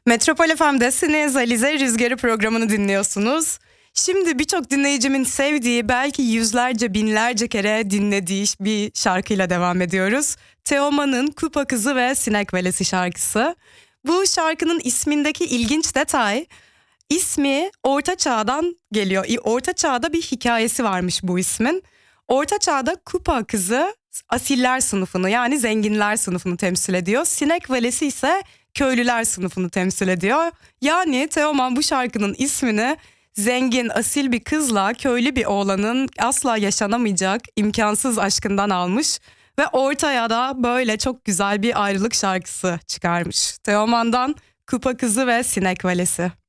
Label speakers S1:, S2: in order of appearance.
S1: Metropol FM'desiniz. Alize Rüzgarı programını dinliyorsunuz. Şimdi birçok dinleyicimin sevdiği, belki yüzlerce binlerce kere dinlediği bir şarkıyla devam ediyoruz. Teoman'ın Kupa Kızı ve Sinek Velesi şarkısı. Bu şarkının ismindeki ilginç detay, ismi Orta Çağ'dan geliyor. Orta Çağ'da bir hikayesi varmış bu ismin. Orta Çağ'da Kupa Kızı asiller sınıfını, yani zenginler sınıfını temsil ediyor. Sinek Velesi ise köylüler sınıfını temsil ediyor. Yani Teoman bu şarkının ismini zengin, asil bir kızla köylü bir oğlanın asla yaşanamayacak imkansız aşkından almış ve ortaya da böyle çok güzel bir ayrılık şarkısı çıkarmış. Teoman'dan Kupa Kızı ve Sinek Velesi.